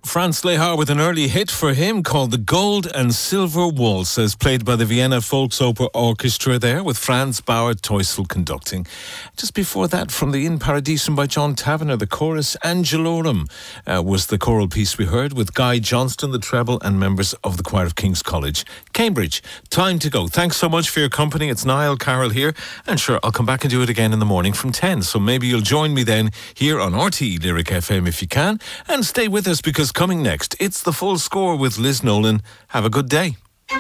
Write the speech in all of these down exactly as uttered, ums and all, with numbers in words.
Franz Lehar with an early hit for him called The Gold and Silver Waltz, as played by the Vienna Volksoper Orchestra there, with Franz Bauer Teusel conducting. Just before that, from the In Paradisum by John Tavener, the chorus Angelorum uh, was the choral piece we heard, with Guy Johnston, the treble, and members of the choir of King's College, Cambridge. Time to go. Thanks so much for your company. It's Niall Carroll here, and sure, I'll come back and do it again in the morning from ten, so maybe you'll join me then here on R T E Lyric F M if you can, and stay with us because coming next, it's The Full Score with Liz Nolan. Have a good day.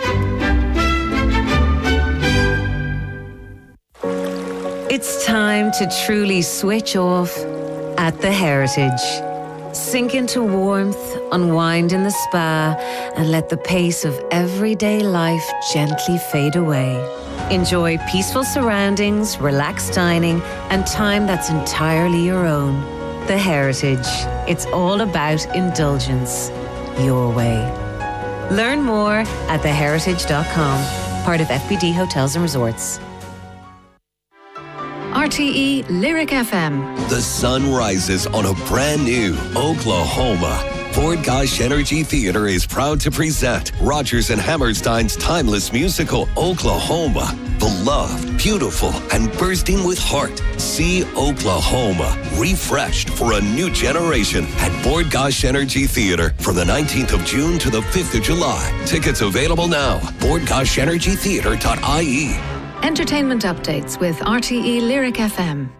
It's time to truly switch off at the Heritage. Sink into warmth, unwind in the spa, and let the pace of everyday life gently fade away. Enjoy peaceful surroundings, relaxed dining, and time that's entirely your own. The Heritage. It's all about indulgence. Your way. Learn more at the heritage dot com. Part of F B D Hotels and Resorts. R T E Lyric F M. The sun rises on a brand new Oklahoma. Ford Gosh Energy Theatre is proud to present Rodgers and Hammerstein's timeless musical, Oklahoma. Beloved, beautiful, and bursting with heart. See Oklahoma, refreshed for a new generation at Ford Gosh Energy Theatre from the nineteenth of June to the fifth of July. Tickets available now. ford gosh energy theatre dot I E. Entertainment updates with R T E Lyric F M.